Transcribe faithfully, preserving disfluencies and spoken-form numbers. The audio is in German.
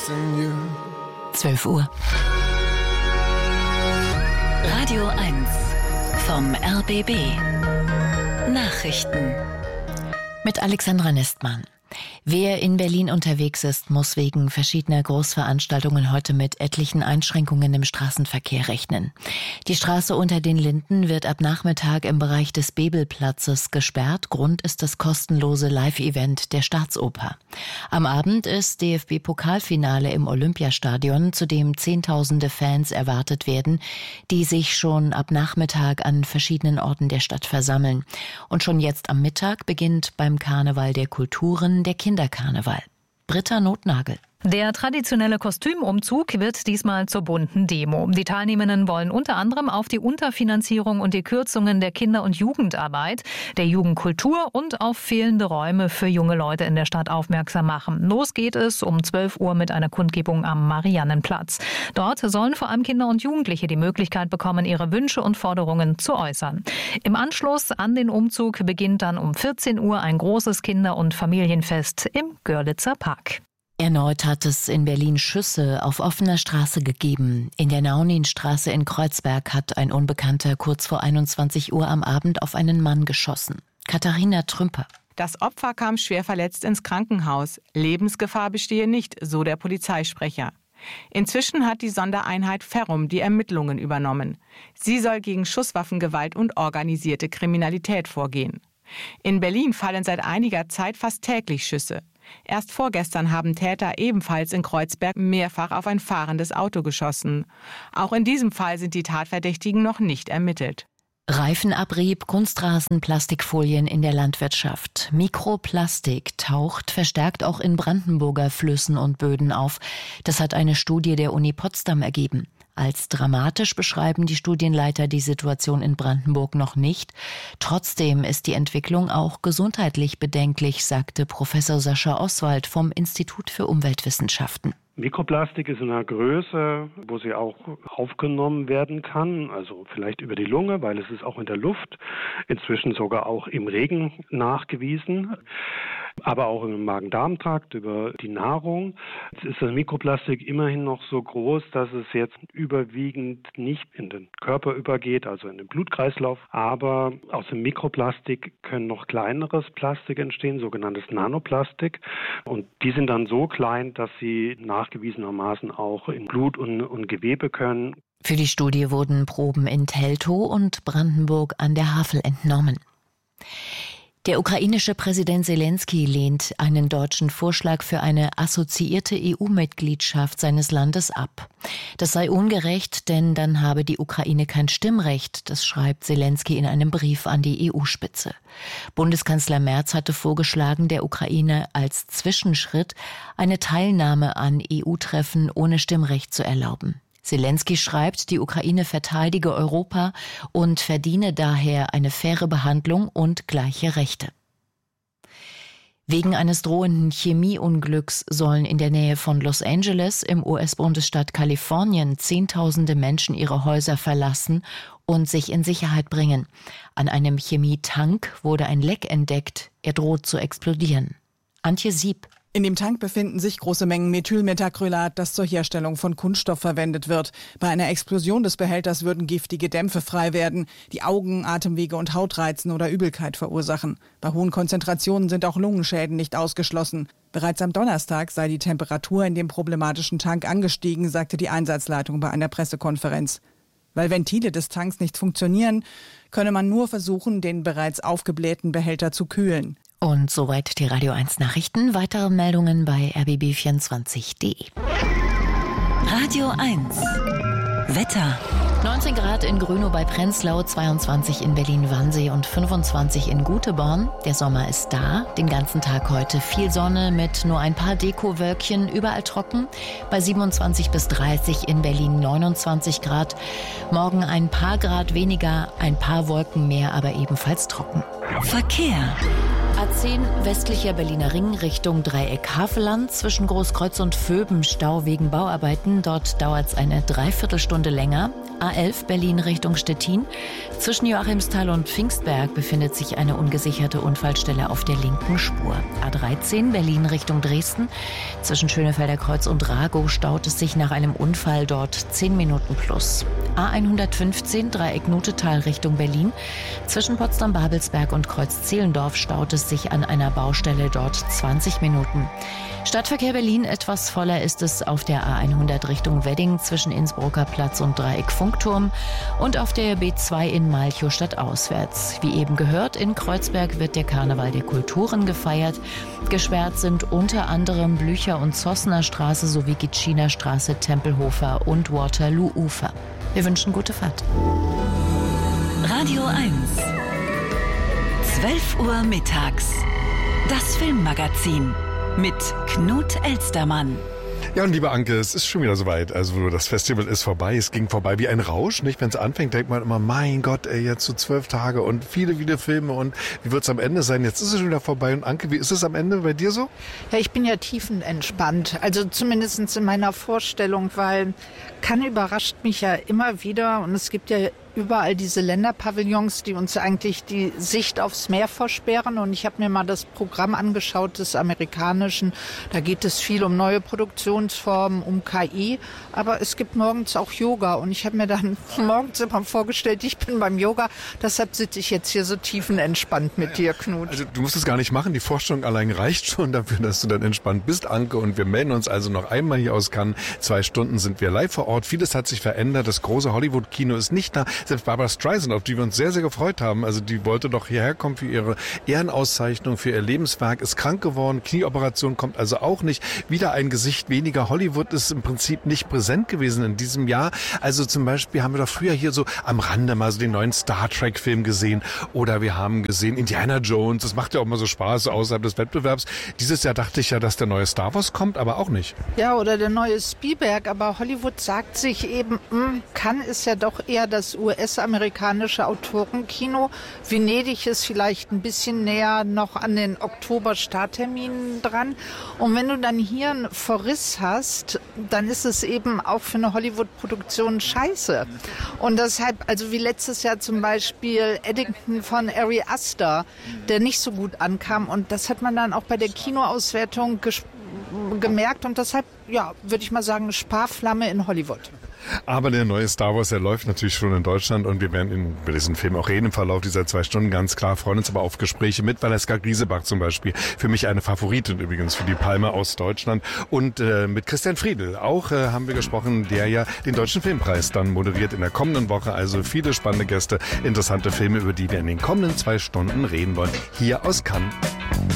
zwölf Uhr. Radio eins vom R B B. Nachrichten. Mit Alexandra Nestmann. Wer in Berlin unterwegs ist, muss wegen verschiedener Großveranstaltungen heute mit etlichen Einschränkungen im Straßenverkehr rechnen. Die Straße unter den Linden wird ab Nachmittag im Bereich des Bebelplatzes gesperrt. Grund ist das kostenlose Live-Event der Staatsoper. Am Abend ist D F B-Pokalfinale im Olympiastadion, zu dem Zehntausende Fans erwartet werden, die sich schon ab Nachmittag an verschiedenen Orten der Stadt versammeln. Und schon jetzt am Mittag beginnt beim Karneval der Kulturen der Kinderkarneval. Britta Notnagel. Der traditionelle Kostümumzug wird diesmal zur bunten Demo. Die Teilnehmenden wollen unter anderem auf die Unterfinanzierung und die Kürzungen der Kinder- und Jugendarbeit, der Jugendkultur und auf fehlende Räume für junge Leute in der Stadt aufmerksam machen. Los geht es um zwölf Uhr mit einer Kundgebung am Mariannenplatz. Dort sollen vor allem Kinder und Jugendliche die Möglichkeit bekommen, ihre Wünsche und Forderungen zu äußern. Im Anschluss an den Umzug beginnt dann um vierzehn Uhr ein großes Kinder- und Familienfest im Görlitzer Park. Erneut hat es in Berlin Schüsse auf offener Straße gegeben. In der Nauninstraße in Kreuzberg hat ein Unbekannter kurz vor einundzwanzig Uhr am Abend auf einen Mann geschossen. Katharina Trümper. Das Opfer kam schwer verletzt ins Krankenhaus. Lebensgefahr bestehe nicht, so der Polizeisprecher. Inzwischen hat die Sondereinheit Ferrum die Ermittlungen übernommen. Sie soll gegen Schusswaffengewalt und organisierte Kriminalität vorgehen. In Berlin fallen seit einiger Zeit fast täglich Schüsse. Erst vorgestern haben Täter ebenfalls in Kreuzberg mehrfach auf ein fahrendes Auto geschossen. Auch in diesem Fall sind die Tatverdächtigen noch nicht ermittelt. Reifenabrieb, Kunstrasen, Plastikfolien in der Landwirtschaft. Mikroplastik taucht verstärkt auch in Brandenburger Flüssen und Böden auf. Das hat eine Studie der Uni Potsdam ergeben. Als dramatisch beschreiben die Studienleiter die Situation in Brandenburg noch nicht. Trotzdem ist die Entwicklung auch gesundheitlich bedenklich, sagte Professor Sascha Oswald vom Institut für Umweltwissenschaften. Mikroplastik ist in einer Größe, wo sie auch aufgenommen werden kann, also vielleicht über die Lunge, weil es ist auch in der Luft, inzwischen sogar auch im Regen nachgewiesen, aber auch im Magen-Darm-Trakt über die Nahrung. Jetzt ist das Mikroplastik immerhin noch so groß, dass es jetzt überwiegend nicht in den Körper übergeht, also in den Blutkreislauf, aber aus dem Mikroplastik können noch kleineres Plastik entstehen, sogenanntes Nanoplastik, und die sind dann so klein, dass sie nachgewiesenermaßen auch in Blut und, und Gewebe können. Für die Studie wurden Proben in Teltow und Brandenburg an der Havel entnommen. Der ukrainische Präsident Selenskyj lehnt einen deutschen Vorschlag für eine assoziierte E U-Mitgliedschaft seines Landes ab. Das sei ungerecht, denn dann habe die Ukraine kein Stimmrecht, das schreibt Selenskyj in einem Brief an die E U-Spitze. Bundeskanzler Merz hatte vorgeschlagen, der Ukraine als Zwischenschritt eine Teilnahme an E U-Treffen ohne Stimmrecht zu erlauben. Selenskyj schreibt, die Ukraine verteidige Europa und verdiene daher eine faire Behandlung und gleiche Rechte. Wegen eines drohenden Chemieunglücks sollen in der Nähe von Los Angeles im U S-Bundesstaat Kalifornien Zehntausende Menschen ihre Häuser verlassen und sich in Sicherheit bringen. An einem Chemietank wurde ein Leck entdeckt, er droht zu explodieren. Antje Sieb. In dem Tank befinden sich große Mengen Methylmethacrylat, das zur Herstellung von Kunststoff verwendet wird. Bei einer Explosion des Behälters würden giftige Dämpfe frei werden, die Augen, Atemwege und Haut reizen oder Übelkeit verursachen. Bei hohen Konzentrationen sind auch Lungenschäden nicht ausgeschlossen. Bereits am Donnerstag sei die Temperatur in dem problematischen Tank angestiegen, sagte die Einsatzleitung bei einer Pressekonferenz. Weil Ventile des Tanks nicht funktionieren, könne man nur versuchen, den bereits aufgeblähten Behälter zu kühlen. Und soweit die Radio eins Nachrichten. Weitere Meldungen bei r b b vierundzwanzig punkt d e. Radio eins Wetter. neunzehn Grad in Grünow bei Prenzlau, zweiundzwanzig in Berlin-Wannsee und fünfundzwanzig in Guteborn. Der Sommer ist da. Den ganzen Tag heute viel Sonne mit nur ein paar Dekowölkchen, überall trocken. Bei siebenundzwanzig bis dreißig in Berlin neunundzwanzig Grad. Morgen ein paar Grad weniger, ein paar Wolken mehr, aber ebenfalls trocken. Verkehr. A zehn westlicher Berliner Ring Richtung Dreieck Havelland. Zwischen Großkreuz und Vöben Stau wegen Bauarbeiten. Dort dauert es eine Dreiviertelstunde länger. A elf Berlin Richtung Stettin. Zwischen Joachimsthal und Pfingstberg befindet sich eine ungesicherte Unfallstelle auf der linken Spur. A dreizehn Berlin Richtung Dresden. Zwischen Schönefelder Kreuz und Ragow staut es sich nach einem Unfall dort zehn Minuten plus. A hundertfünfzehn Dreieck Nutetal Richtung Berlin. Zwischen Potsdam-Babelsberg und Kreuz-Zehlendorf staut es sich an einer Baustelle dort zwanzig Minuten. Stadtverkehr Berlin etwas voller ist es auf der A hundert Richtung Wedding zwischen Innsbrucker Platz und Dreieck Funkturm und auf der B zwei in Malchow stadtauswärts. Wie eben gehört, in Kreuzberg wird der Karneval der Kulturen gefeiert. Gesperrt sind unter anderem Blücher- und Zossner Straße sowie Gitschiner Straße, Tempelhofer und Waterloo-Ufer. Wir wünschen gute Fahrt. Radio eins. zwölf Uhr mittags. Das Filmmagazin mit Knut Elstermann. Ja, und liebe Anke, es ist schon wieder soweit. Also das Festival ist vorbei. Es ging vorbei wie ein Rausch, nicht? Wenn es anfängt, denkt man immer, mein Gott, ey, jetzt so zwölf Tage und viele, viele Filme und wie wird es am Ende sein? Jetzt ist es schon wieder vorbei. Und Anke, wie ist es am Ende bei dir so? Ja, ich bin ja tiefenentspannt. Also zumindest in meiner Vorstellung, weil Cannes überrascht mich ja immer wieder und es gibt ja überall diese Länderpavillons, die uns eigentlich die Sicht aufs Meer versperren. Und ich habe mir mal das Programm angeschaut des amerikanischen. Da geht es viel um neue Produktionsformen, um K I. Aber es gibt morgens auch Yoga. Und ich habe mir dann morgens immer vorgestellt, ich bin beim Yoga. Deshalb sitze ich jetzt hier so tiefenentspannt mit dir, Knut. Also du musst es gar nicht machen. Die Vorstellung allein reicht schon dafür, dass du dann entspannt bist, Anke. Und wir melden uns also noch einmal hier aus Cannes. Zwei Stunden sind wir live vor Ort. Vieles hat sich verändert. Das große Hollywood-Kino ist nicht da. Selbst Barbra Streisand, auf die wir uns sehr, sehr gefreut haben, also die wollte doch hierher kommen für ihre Ehrenauszeichnung, für ihr Lebenswerk, ist krank geworden, Knieoperation kommt also auch nicht. Wieder ein Gesicht weniger. Hollywood ist im Prinzip nicht präsent gewesen in diesem Jahr. Also zum Beispiel haben wir doch früher hier so am Rande mal so den neuen Star Trek-Film gesehen oder wir haben gesehen Indiana Jones. Das macht ja auch mal so Spaß außerhalb des Wettbewerbs. Dieses Jahr dachte ich ja, dass der neue Star Wars kommt, aber auch nicht. Ja, oder der neue Spielberg. Aber Hollywood sagt sich eben, mh, Cannes ist ja doch eher das U S-amerikanische Autorenkino. Venedig ist vielleicht ein bisschen näher noch an den Oktober-Startterminen dran. Und wenn du dann hier einen Verriss hast, dann ist es eben auch für eine Hollywood-Produktion scheiße. Und deshalb, also wie letztes Jahr zum Beispiel Eddington von Ari Aster, der nicht so gut ankam. Und das hat man dann auch bei der Kinoauswertung ges- gemerkt. Und deshalb, ja, würde ich mal sagen, Sparflamme in Hollywood. Aber der neue Star Wars, der läuft natürlich schon in Deutschland und wir werden in, über diesen Film auch reden im Verlauf dieser zwei Stunden, ganz klar. Freuen uns aber auf Gespräche mit Valeska Griesebach zum Beispiel. Für mich eine Favoritin übrigens für die Palme aus Deutschland. Und äh, mit Christian Friedl auch äh, haben wir gesprochen, der ja den Deutschen Filmpreis dann moderiert in der kommenden Woche. Also viele spannende Gäste, interessante Filme, über die wir in den kommenden zwei Stunden reden wollen. Hier aus Cannes.